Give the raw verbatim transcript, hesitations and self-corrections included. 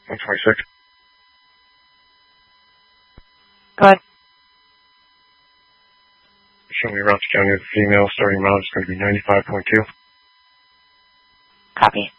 one twenty-six. Go ahead. Show me Ramsey County with female starting mileage is going to be ninety-five point two. Copy.